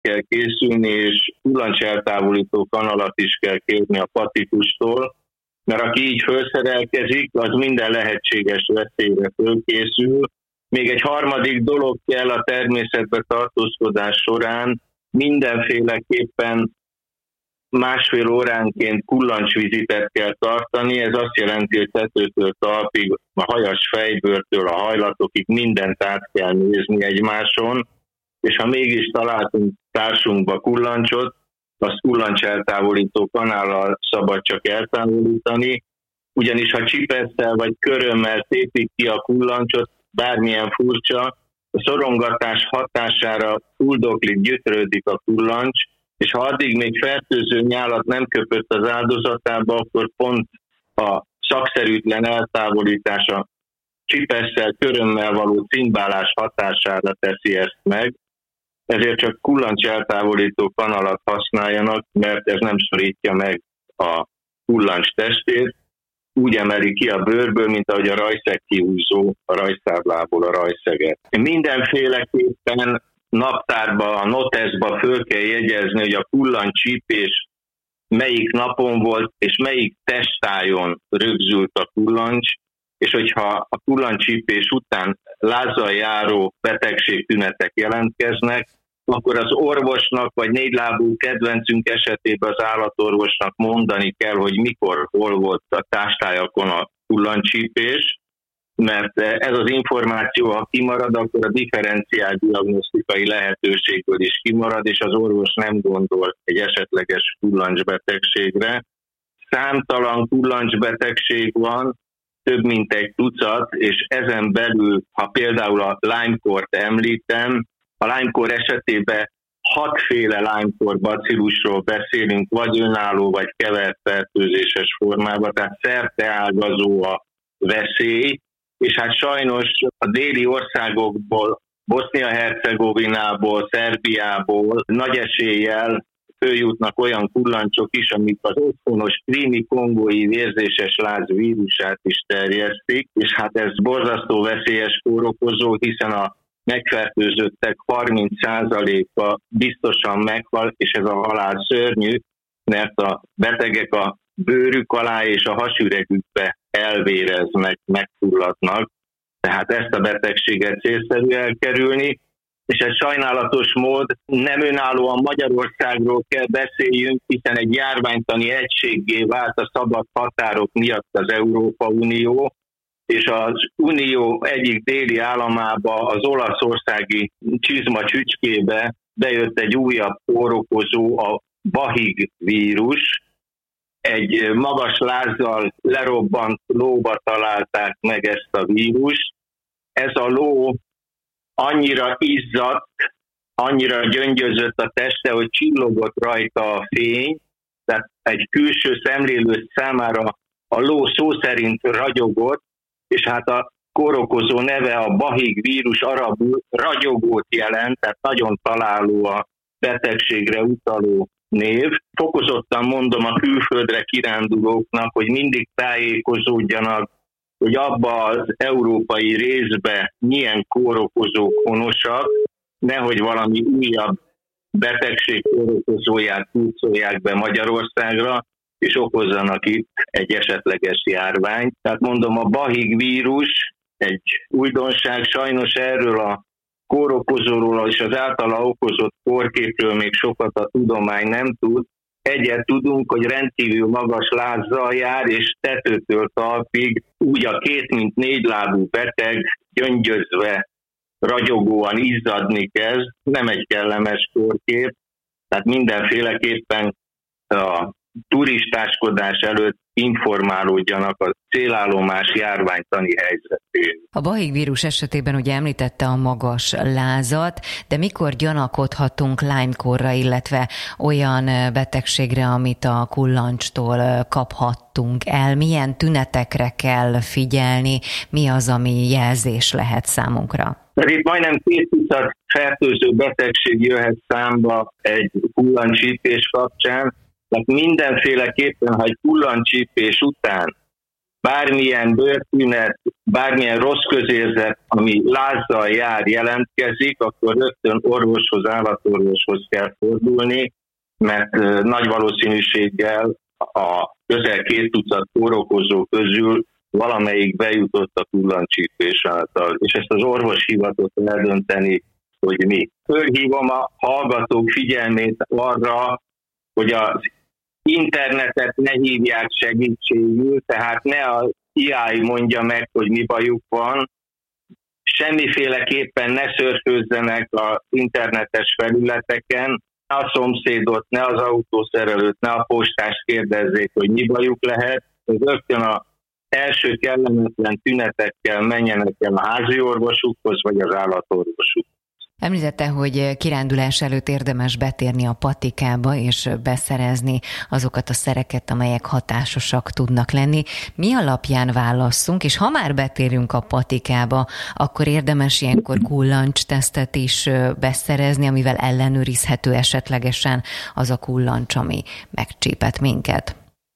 kell készülni, és kullancs-eltávolító kanalat is kell kérni a patikustól, mert aki így felszerelkezik, az minden lehetséges veszélyre fölkészül. Még egy harmadik dolog kell a természetbe tartózkodás során, mindenféleképpen 1,5 óránként kullancsvizitet kell tartani, ez azt jelenti, hogy tetőtől talpig, a hajas fejbőrtől a hajlatokig mindent át kell nézni egymáson, és ha mégis találtunk társunkba kullancsot, azt kullancs-eltávolító kanállal szabad csak eltávolítani, ugyanis ha csipesszel vagy körömmel tépik ki a kullancsot, bármilyen furcsa, a szorongatás hatására fuldoklik, gyötrődik a kullancs, és ha addig még fertőző nyálat nem köpött az áldozatába, akkor pont a szakszerűtlen eltávolítása csipesszel, körömmel való cimbálás hatására teszi ezt meg. Ezért csak kullancs eltávolító kanalat használjanak, mert ez nem szorítja meg a kullancs testét, úgy emeli ki a bőrből, mint ahogy a rajszeg kihúzó a rajztáblából a rajszeget. Mindenféleképpen naptárba, a noteszba föl kell jegyezni, hogy a kullancscsípés melyik napon volt, és melyik testájon rögzült a kullancs, és hogyha a kullancscsípés után lázzal járó betegségtünetek jelentkeznek, akkor az orvosnak, vagy négylábú kedvencünk esetében az állatorvosnak mondani kell, hogy mikor, hol volt a tástályakon a kullancscsípés, mert ez az információ, ha kimarad, akkor a differenciált diagnosztikai lehetőségből is kimarad, és az orvos nem gondol egy esetleges kullancsbetegségre. Számtalan kullancsbetegség van, több mint egy tucat, és ezen belül, ha például a Lyme-kort említem, a Lyme-kor esetében 6 féle Lyme-kor bacillusról beszélünk, vagy önálló, vagy kevert fertőzéses formában, tehát szerteágazó a veszély, és hát sajnos a déli országokból, Bosznia-Hercegovinából, Szerbiából nagy eséllyel följutnak olyan kullancsok is, amik az otthonos krími-kongói vérzéses láz vírusát is terjesztik, és hát ez borzasztó veszélyes kórokozó, hiszen a megfertőzöttek 30%-a biztosan meghal, és ez a halál szörnyű, mert a betegek a bőrük alá és a hasüregükbe elvéreznek, megfulladnak, tehát ezt a betegséget célszerű elkerülni, és ez sajnálatos mód nem önállóan Magyarországról kell beszéljünk, hiszen egy járványtani egységgé vált a szabad határok miatt az Európa Unió, és az Unió egyik déli államába, az olaszországi csizma csücskébe bejött egy újabb kórokozó, a Bahig vírus. Egy magas lázzal lerobbant lóba találták meg ezt a vírust. Ez a ló annyira izzadt, annyira gyöngyözött a teste, hogy csillogott rajta a fény, tehát egy külső szemlélő számára a ló szó szerint ragyogott, és hát a kórokozó neve a Bahig vírus arabul ragyogót jelent, tehát nagyon találó a betegségre utaló név. Fokozottan mondom a külföldre kirándulóknak, hogy mindig tájékozódjanak, hogy abba az európai részbe milyen kórokozók honosak, nehogy valami újabb betegség kórokozóját húzolják be Magyarországra, és okozzanak itt egy esetleges járványt. Tehát mondom, a Bahig vírus egy újdonság, sajnos erről a kórokozóról és az általa okozott kórképről még sokat a tudomány nem tud. Egyet tudunk, hogy rendkívül magas lázzal jár, és tetőtől talpig úgy a 2, mint 4 lábú beteg gyöngyözve, ragyogóan izzadni kezd. Nem egy kellemes kórkép, tehát mindenféleképpen a turistáskodás előtt informálódjanak a célállomás járványtani helyzetén. A Bahig vírus esetében ugye említette a magas lázat, de mikor gyanakodhatunk Lyme-korra, illetve olyan betegségre, amit a kullancstól kaphattunk el? Milyen tünetekre kell figyelni? Mi az, ami jelzés lehet számunkra? Itt majdnem 200 fertőző betegség jöhet számba egy kullancscsípés kapcsán. Tehát mindenféleképpen, ha egy kullancscsípés után bármilyen bőrtünet, bármilyen rossz közérzet, ami lázzal jár, jelentkezik, akkor rögtön orvoshoz, állatorvoshoz kell fordulni, mert nagy valószínűséggel a közel 2 tucat kórokozó közül valamelyik bejutott a kullancsípés által, és ezt az orvos hivatott eldönteni, hogy mi. Fölhívom a hallgatók figyelmét arra, hogy az internetet ne hívják segítségül, tehát ne az AI mondja meg, hogy mi bajuk van, semmiféleképpen ne szörfőzzenek az internetes felületeken, ne a szomszédot, ne az autószerelőt, ne a postást kérdezzék, hogy mi bajuk lehet, rögtön az első kellemetlen tünetekkel menjenek el a házi orvosukhoz, vagy az állatorvosukhoz. Említette, hogy kirándulás előtt érdemes betérni a patikába és beszerezni azokat a szereket, amelyek hatásosak tudnak lenni. Mi alapján válasszunk, és ha már betérünk a patikába, akkor érdemes ilyenkor kullancstesztet is beszerezni, amivel ellenőrizhető esetlegesen az a kullancs, ami megcsípett minket.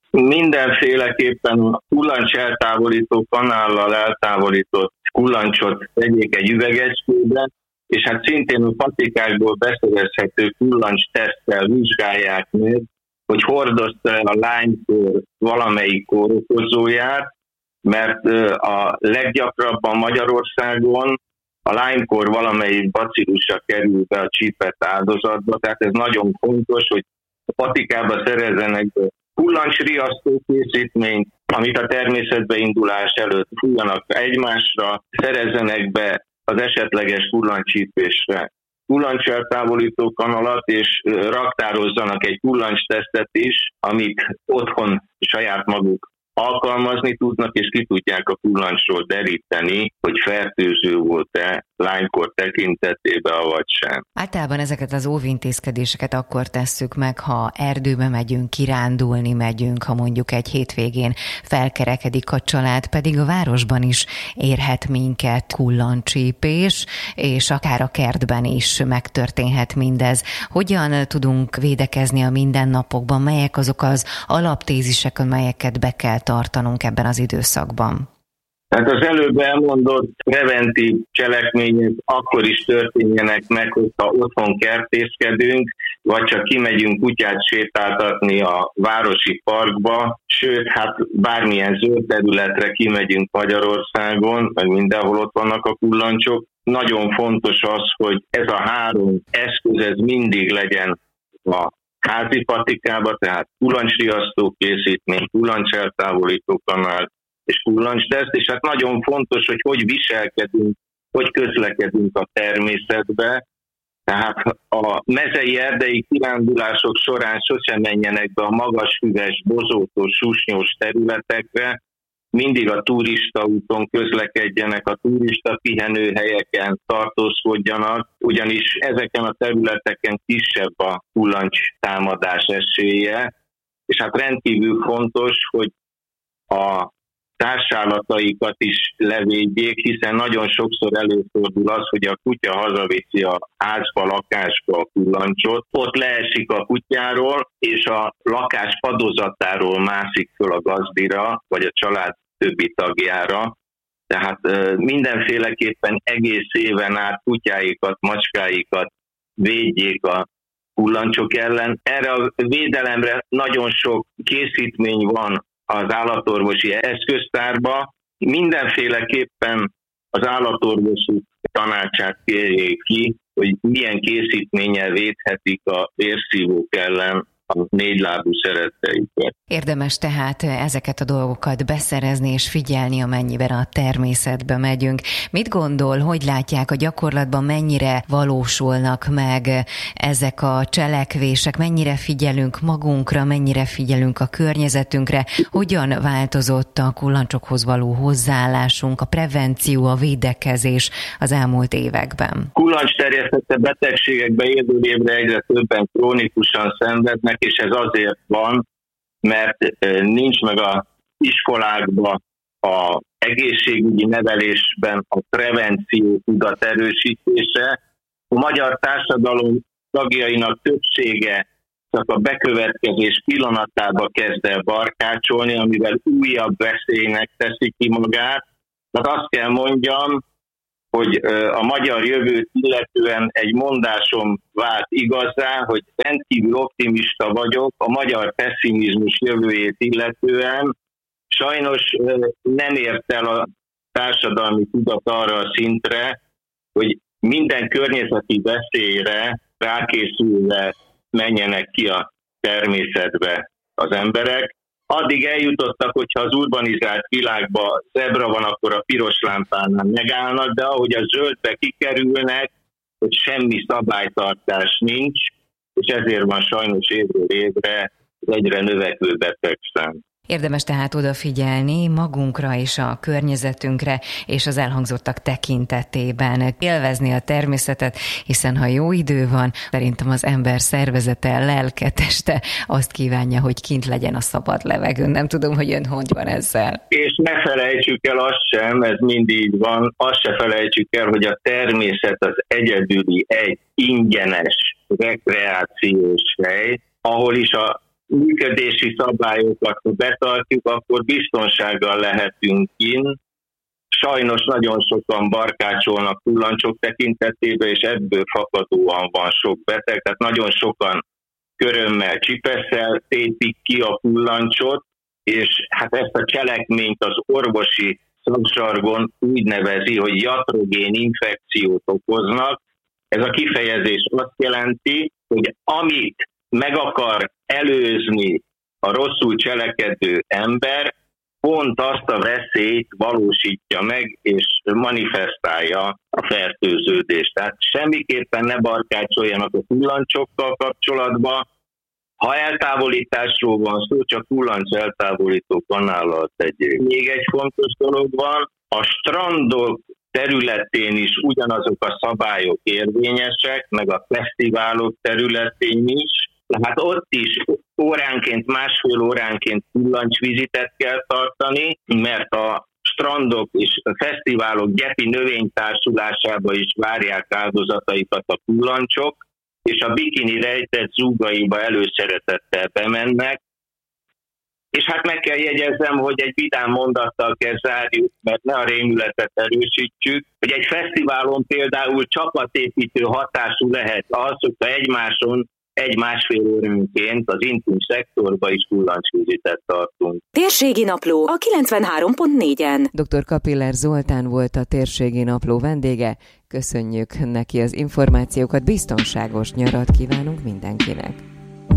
Mindenféleképpen a kullancs eltávolító kanállal eltávolított kullancsot vegyék egy üvegecskébe, és hát szintén a patikákból beszerezhető kullancs-teszttel vizsgálják meg, hogy hordozta a lánykór valamelyik kórokozóját, mert a leggyakrabban Magyarországon a lánykór valamelyik bacillusa kerül be a csípett áldozatba, tehát ez nagyon fontos, hogy a patikába szerezzenek be kullancsriasztó készítményt, amit a természetbe indulás előtt fújjanak egymásra, szerezzenek be az esetleges kullancscsípésre kullancseltávolító kanalat, és raktározzanak egy kullancstesztet is, amit otthon saját maguk alkalmazni tudnak, és ki tudják a kullancsról deríteni, hogy fertőző volt-e lánykor tekintetében, vagy sem. Általában ezeket az óvintézkedéseket akkor tesszük meg, ha erdőbe megyünk, kirándulni megyünk, ha mondjuk egy hétvégén felkerekedik a család, pedig a városban is érhet minket kullancscsípés, és akár a kertben is megtörténhet mindez. Hogyan tudunk védekezni a mindennapokban? Melyek azok az alaptézisek, amelyeket be kell tartanunk ebben az időszakban? Tehát az előbb elmondott preventív cselekmények akkor is történjenek meg, hogyha otthon kertészkedünk, vagy csak kimegyünk kutyát sétáltatni a városi parkba, sőt, hát bármilyen zöld területre kimegyünk Magyarországon, meg mindenhol ott vannak a kullancsok. Nagyon fontos az, hogy ez a 3 eszköz ez mindig legyen a házi patikába, tehát kullancsriasztó készítmény, kullancseltávolító kanál és kullancsteszt, és hát nagyon fontos, hogy viselkedünk, hogy közlekedünk a természetbe, tehát a mezei erdei kirándulások során sosem menjenek be a magasfüves, bozótos, susnyós területekre, mindig a turista úton közlekedjenek, a turista pihenőhelyeken tartózkodjanak, ugyanis ezeken a területeken kisebb a kullancs támadás esélye, és hát rendkívül fontos, hogy a társállataikat is levédjék, hiszen nagyon sokszor előfordul az, hogy a kutya hazaviszi a házba, lakásba a kullancsot, ott leesik a kutyáról, és a lakás padozatáról mászik föl a gazdira, vagy a család többi tagjára. Tehát mindenféleképpen egész éven át kutyáikat, macskáikat védjék a kullancsok ellen. Erre a védelemre nagyon sok készítmény van az állatorvosi eszköztárba. Mindenféleképpen az állatorvosi tanácsát kérjék ki, hogy milyen készítménnyel védhetik a vérszívók ellen a 4 lábú szeretteiket. Érdemes tehát ezeket a dolgokat beszerezni és figyelni, amennyiben a természetbe megyünk. Mit gondol, hogy látják a gyakorlatban, mennyire valósulnak meg ezek a cselekvések, mennyire figyelünk magunkra, mennyire figyelünk a környezetünkre, hogyan változott a kullancsokhoz való hozzáállásunk, a prevenció, a védekezés az elmúlt években? Kullancs-terjesztett betegségekbe évről évre egyre többen krónikusan szenvednek, és ez azért van, mert nincs meg az iskolákban, az egészségügyi nevelésben a prevenció tudat erősítése. A magyar társadalom tagjainak többsége csak a bekövetkezés pillanatába kezd el barkácsolni, amivel újabb veszélynek teszi ki magát. Tehát azt kell mondjam, hogy a magyar jövőt illetően egy mondásom vált igazá, hogy rendkívül optimista vagyok a magyar pessimizmus jövőjét illetően. Sajnos nem ért el a társadalmi tudat arra a szintre, hogy minden környezeti veszélyre rákészülve menjenek ki a természetbe az emberek. Addig eljutottak, hogyha az urbanizált világban zebra van, akkor a piros lámpánál megállnak, de ahogy a zöldbe kikerülnek, hogy semmi szabálytartás nincs, és ezért van sajnos évről évre egyre növekvő betegszám. Érdemes tehát odafigyelni magunkra és a környezetünkre, és az elhangzottak tekintetében élvezni a természetet, hiszen ha jó idő van, szerintem az ember szervezete, lelke, teste azt kívánja, hogy kint legyen a szabad levegőn. Nem tudom, hogy ön hogy van ezzel. És ne felejtsük el azt sem, ez mindig így van, azt se felejtsük el, hogy a természet az egyedüli egy ingyenes rekreációs hely, ahol is a működési szabályokat, ha betartjuk, akkor biztonsággal lehetünk kint. Sajnos nagyon sokan barkácsolnak kullancsok tekintetében, és ebből fakadóan van sok beteg, tehát nagyon sokan körömmel, csipesszel tépik ki a kullancsot, és hát ezt a cselekményt az orvosi szakzsargon úgy nevezi, hogy iatrogén infekciót okoznak. Ez a kifejezés azt jelenti, hogy amit meg akar előzni a rosszul cselekedő ember, pont azt a veszélyt valósítja meg, és manifestálja a fertőződést. Tehát semmiképpen ne barkácsoljanak a kullancsokkal kapcsolatban. Ha eltávolításról van szó, csak kullancs eltávolító kanállal tegyék. Még egy fontos dolog van, a strandok területén is ugyanazok a szabályok érvényesek, meg a fesztiválok területén is. Tehát ott is óránként, másfél óránként kullancsvizitet kell tartani, mert a strandok és a fesztiválok gyepi növénytársulásába is várják áldozataikat a kullancsok, és a bikini rejtett zúgaiba előszeretettel bemennek. És hát meg kell jegyezzem, hogy egy vidám mondattal kell zárjuk, mert ne a rémületet erősítsük, hogy egy fesztiválon például csapatépítő hatású lehet az, hogyha egymáson egy-másfél óránként az intim szektorba is kullancsvizitet tartunk. Térségi Napló a 93.4-en. Dr. Kapiller Zoltán volt a Térségi Napló vendége. Köszönjük neki az információkat, biztonságos nyarat kívánunk mindenkinek.